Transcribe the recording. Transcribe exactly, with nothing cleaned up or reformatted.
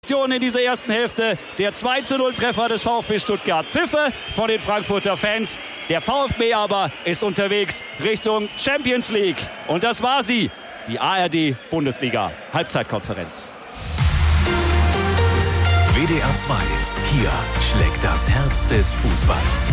Aktionen in dieser ersten Hälfte. Der zwei zu null Treffer des VfB Stuttgart. Pfiffe von den Frankfurter Fans. Der VfB aber ist unterwegs Richtung Champions League. Und das war sie, die A R D-Bundesliga Halbzeitkonferenz. W D R zwei. Hier schlägt das Herz des Fußballs.